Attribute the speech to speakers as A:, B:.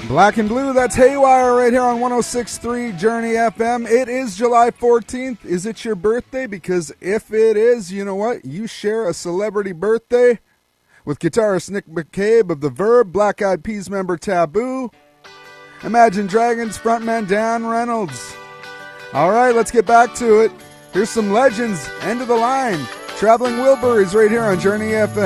A: Black and Blue, that's Haywire right here on 106.3 Journey FM. It is July 14th. Is it your birthday? Because if it is, you know what? You share a celebrity birthday with guitarist Nick McCabe of The Verb, Black Eyed Peas member Taboo, Imagine Dragons frontman Dan Reynolds. All right, let's get back to it. Here's some legends, End of the Line. Traveling Wilburys right here on Journey FM.